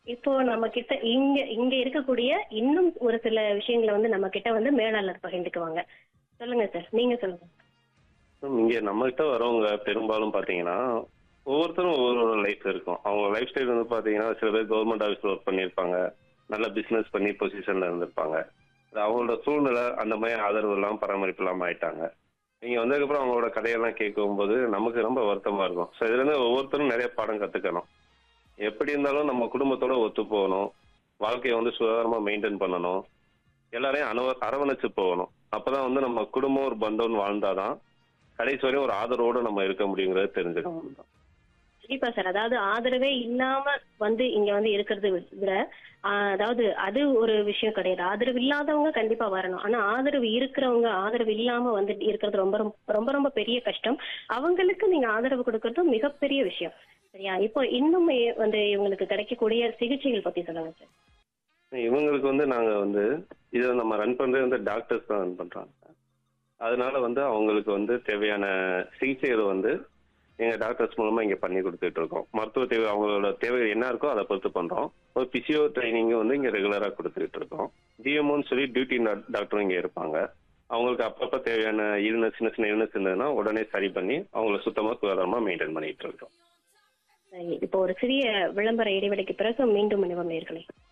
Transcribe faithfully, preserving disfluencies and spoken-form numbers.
இப்போ நம்ம கிட்ட இங்க இங்க இருக்கக்கூடிய இன்னும் ஒரு சில விஷயங்கள வந்து நம்ம கிட்ட வந்து மேலாளர் பகிர்ந்துக்குவாங்க. சொல்லுங்க சார். நீங்க சொல்லுங்க. மேம், இங்க நம்மகிட்ட வரவங்க பெரும்பாலும் பார்த்தீங்கன்னா, ஒவ்வொருத்தரும் ஒவ்வொரு லைஃப் இருக்கும். அவங்க லைஃப் ஸ்டைல் வந்து பார்த்தீங்கன்னா, சில பேர் கவர்மெண்ட் ஆஃபீஸ்ல ஒர்க் பண்ணியிருப்பாங்க. நல்ல பிசினஸ் பண்ணி பொசிஷன்ல இருந்திருப்பாங்க. அது அவங்களோட சூழ்நிலை அந்த மாரி ஆதரவு இல்லாம, பராமரிப்பு இல்லாம ஆயிட்டாங்க. நீங்க வந்ததுக்கப்புறம் அவங்களோட கதையெல்லாம் கேட்கும்போது நமக்கு ரொம்ப வருத்தமா இருக்கும். ஸோ இதுலேருந்து ஒவ்வொருத்தரும் நெறைய பாடம் கத்துக்கணும். எப்படி இருந்தாலும் நம்ம குடும்பத்தோட ஒத்து போகணும். வாழ்க்கைய வந்து சுகாதாரமா மெயின்டெயின் பண்ணணும். எல்லாரையும் அணவ அரவணைச்சு போகணும். அப்பதான் வந்து நம்ம குடும்பம் ஒரு பந்தம்னு வாழ்ந்தாதான், கடைசி வரையும் ஒரு ஆதரவோட நம்ம இருக்க முடியுங்கிறத தெரிஞ்சுக்கணும். கண்டிப்பா சார். அதாவது ஆதரவே இல்லாம வந்து இங்க வந்து இருக்கிறத விட, ஆ அதாவது அது ஒரு விஷயம் கிடையாது. ஆதரவு இல்லாதவங்க கண்டிப்பா வரணும். ஆனா ஆதரவு இருக்கிறவங்க, ஆதரவு இல்லாம வந்து இருக்கிறது ரொம்ப ரொம்ப ரொம்ப ரொம்ப பெரிய கஷ்டம். அவங்களுக்கு நீங்க ஆதரவு குடுக்கறதும் மிகப்பெரிய விஷயம். சரியா? இப்போ இன்னுமே வந்து இவங்களுக்கு கிடைக்கக்கூடிய சிகிச்சைகள் பத்தி சொல்லுங்க சார். இவங்களுக்கு வந்து நாங்க வந்து இத நம்ம ரன் பண்றது வந்து டாக்டர்ஸ் தான் ரன் பண்றாங்க. அதனால வந்து அவங்களுக்கு வந்து தேவையான சிகிச்சைகள் வந்து எங்க டாக்டர்ஸ் மூலமா இங்க பண்ணி குடுத்துட்டு இருக்கோம். மருத்துவ தேவை அவங்களோட தேவை என்ன இருக்கோ அத பொறுத்து பண்றோம். ஒரு பிசியோ ட்ரெய்னிங் வந்து இங்க ரெகுலரா குடுத்துட்டு இருக்கோம். டிஎம்ஓன்னு சொல்லி டியூட்டி டாக்டரும் இங்க இருப்பாங்க. அவங்களுக்கு அப்பப்ப தேவையான இல்னஸ் சின்ன சின்ன இல்னஸ் இருந்ததுன்னா உடனே சரி பண்ணி அவங்கள சுத்தமா சுகாதாரமா மெயின்டைன் பண்ணிட்டு இருக்கோம். சரி. இப்போ ஒரு சிறிய விளம்பர இடைவெளிக்கு பிறகு மீண்டும் இணைவோம் நேயர்களே.